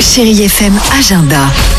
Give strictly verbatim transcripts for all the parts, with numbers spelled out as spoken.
Chérie F M Agenda.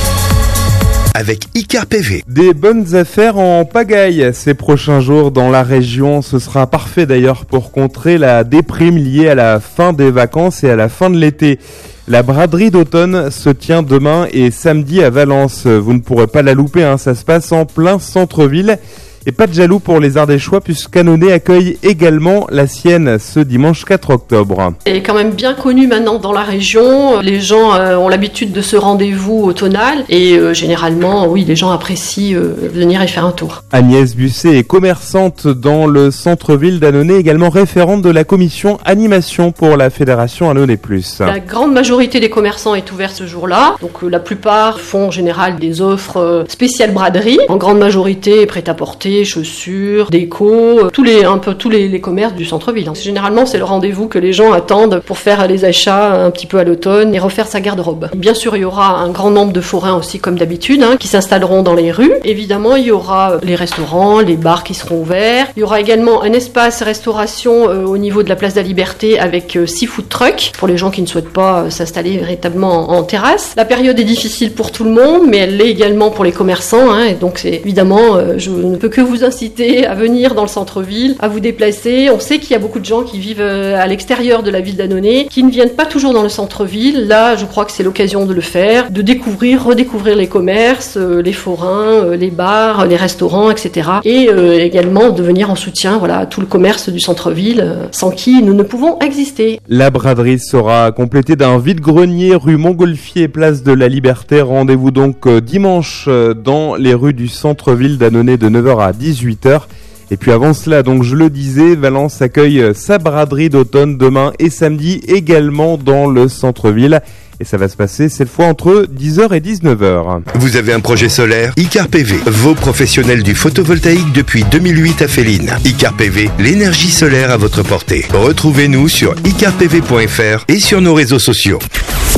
Avec Icar P V. Des bonnes affaires en pagaille ces prochains jours dans la région. Ce sera parfait d'ailleurs pour contrer la déprime liée à la fin des vacances et à la fin de l'été. La braderie d'automne se tient demain et samedi à Valence. Vous ne pourrez pas la louper, hein, ça se passe en plein centre-ville. Et pas de jaloux pour les Ardéchois puisque Annonay accueille également la sienne ce dimanche quatre octobre. Elle est quand même bien connue maintenant dans la région. Les gens euh, ont l'habitude de ce rendez-vous automnal et euh, généralement, oui, les gens apprécient euh, venir y faire un tour. Agnès Busset est commerçante dans le centre-ville d'Annonay, également référente de la commission animation pour la fédération Annonay Plus. La grande majorité des commerçants est ouverte ce jour-là. Donc euh, la plupart font en général des offres euh, spéciales braderie. En grande majorité, prêt-à-porter, chaussures, déco, tous les, un peu tous les, les commerces du centre-ville. Généralement, c'est le rendez-vous que les gens attendent pour faire les achats un petit peu à l'automne et refaire sa garde-robe. Bien sûr, il y aura un grand nombre de forains aussi, comme d'habitude, hein, qui s'installeront dans les rues. Évidemment, il y aura les restaurants, les bars qui seront ouverts. Il y aura également un espace restauration euh, au niveau de la place de la Liberté avec euh, six food trucks pour les gens qui ne souhaitent pas euh, s'installer véritablement en, en terrasse. La période est difficile pour tout le monde, mais elle l'est également pour les commerçants. Hein, et donc, c'est évidemment, euh, je ne peux que vous inciter à venir dans le centre-ville, à vous déplacer. On sait qu'il y a beaucoup de gens qui vivent à l'extérieur de la ville d'Annonay, qui ne viennent pas toujours dans le centre-ville. Là, je crois que c'est l'occasion de le faire, de découvrir, redécouvrir les commerces, les forains, les bars, les restaurants, et cetera. Et euh, également de venir en soutien, voilà, à tout le commerce du centre-ville, sans qui nous ne pouvons exister. La braderie sera complétée d'un vide-grenier rue Montgolfier, place de la Liberté. Rendez-vous donc dimanche dans les rues du centre-ville d'Annonay de neuf heures à dix-huit heures. Et puis avant cela, donc je le disais, Valence accueille sa braderie d'automne demain et samedi également dans le centre-ville. Et ça va se passer cette fois entre dix heures et dix-neuf heures. Vous avez un projet solaire? Icar P V, vos professionnels du photovoltaïque depuis deux mille huit à Féline. Icar P V, l'énergie solaire à votre portée. Retrouvez-nous sur icar p v point f r et sur nos réseaux sociaux.